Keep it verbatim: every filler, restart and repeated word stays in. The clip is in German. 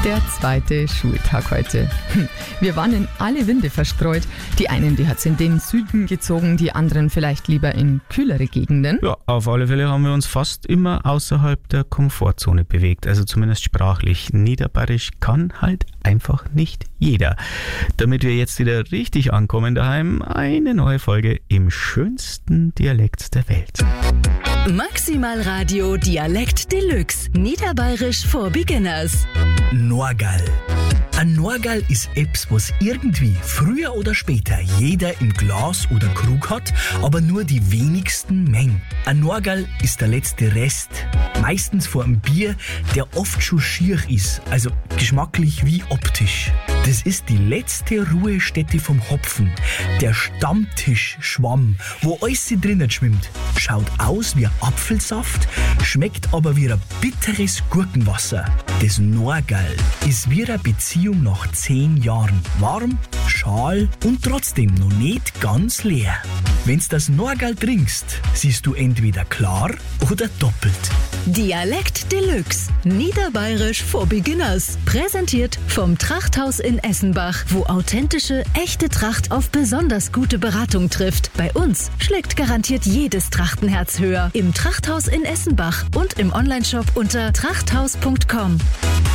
Der zweite Schultag heute. Hm. Wir waren in alle Winde verstreut. Die einen, die hat's in den Süden gezogen, die anderen vielleicht lieber in kühlere Gegenden. Ja, auf alle Fälle haben wir uns fast immer außerhalb der Komfortzone bewegt, also zumindest sprachlich. Niederbayerisch kann halt einfach nicht jeder. Damit wir jetzt wieder richtig ankommen daheim, eine neue Folge im schönsten Dialekt der Welt. Maximal Radio Dialekt Deluxe. Niederbayerisch for Beginners. Norgal. Ein Norgal ist etwas, was irgendwie früher oder später jeder im Glas oder Krug hat, aber nur die wenigsten Mengen. Ein Norgal ist der letzte Rest, meistens vor einem Bier, der oft schon schier ist, also geschmacklich wie optisch. Das ist die letzte Ruhestätte vom Hopfen, der Stammtischschwamm, wo alles drinnen schwimmt. Schaut aus wie Apfelsaft, schmeckt aber wie ein bitteres Gurkenwasser. Das Norgal ist wie eine Beziehung nach zehn Jahren. Warm, schal und trotzdem noch nicht ganz leer. Wenn's das Norgal trinkst, siehst du entweder klar oder doppelt. Dialekt Deluxe. Niederbayerisch for Beginners. Präsentiert vom Trachthaus in Essenbach, wo authentische, echte Tracht auf besonders gute Beratung trifft. Bei uns schlägt garantiert jedes Trachtenherz höher. Im Trachthaus in Essenbach und im Onlineshop unter trachthaus punkt com.